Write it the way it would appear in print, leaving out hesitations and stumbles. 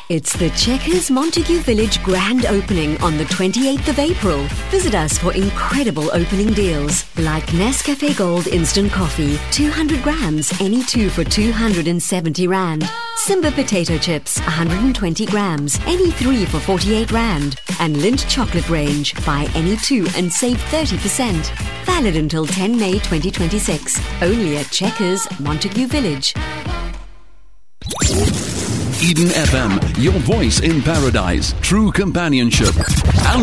It's the Checkers Montague Village grand opening on the 28th of April. Visit us for incredible opening deals like Nescafe Gold Instant Coffee, 200 grams, any two for 270 Rand. Simba Potato Chips, 120 grams, any three for 48 Rand. And Lindt Chocolate Range, buy any two and save 30%. Valid until 10 May 2026. Only at Checkers Montague Village. Eden FM, your voice in paradise, true companionship.